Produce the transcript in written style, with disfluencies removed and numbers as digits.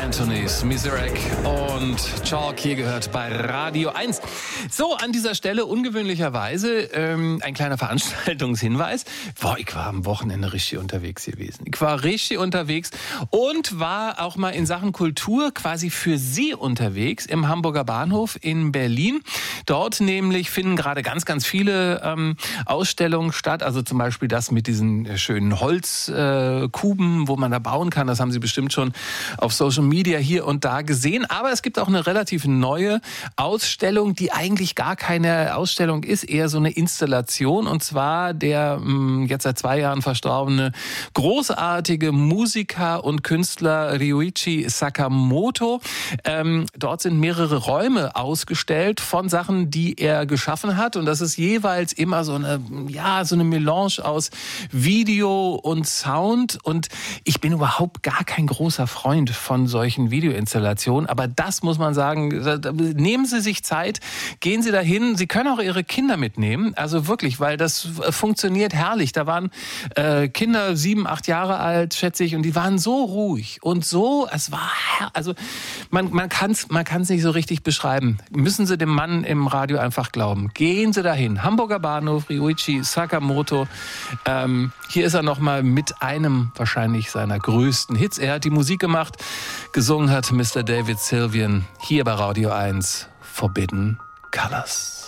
Anthony's, Miserec und Chalk hier gehört bei Radio 1. So, an dieser Stelle ungewöhnlicherweise ein kleiner Veranstaltungshinweis. Ich war am Wochenende richtig unterwegs gewesen. Ich war richtig unterwegs und war auch mal in Sachen Kultur quasi für Sie unterwegs im Hamburger Bahnhof in Berlin. Dort nämlich finden gerade ganz, ganz viele Ausstellungen statt. Also zum Beispiel das mit diesen schönen Holzkuben, wo man da bauen kann. Das haben Sie bestimmt schon auf Social Media hier und da gesehen. Aber es gibt auch eine relativ neue Ausstellung, die eigentlich gar keine Ausstellung ist, eher so eine Installation. Und zwar der jetzt seit 2 Jahren verstorbene großartige Musiker und Künstler Ryuichi Sakamoto. Dort sind mehrere Räume ausgestellt von Sachen, die er geschaffen hat. Und das ist jeweils immer so eine Melange aus Video und Sound. Und ich bin überhaupt gar kein großer Freund von solchen Videoinstallationen. Aber das muss man sagen, nehmen Sie sich Zeit, gehen Sie dahin. Sie können auch Ihre Kinder mitnehmen. Also wirklich, weil das funktioniert herrlich. Da waren Kinder 7, 8 Jahre alt, schätze ich, und die waren so ruhig und so, es war, also man kann's nicht so richtig beschreiben. Müssen Sie dem Mann im Radio einfach glauben. Gehen Sie dahin. Hamburger Bahnhof, Ryuichi Sakamoto. Hier ist er nochmal mit einem wahrscheinlich seiner größten Hits. Er hat die Musik gemacht, gesungen hat Mr. David Sylvian hier bei Radio 1, Forbidden Colors.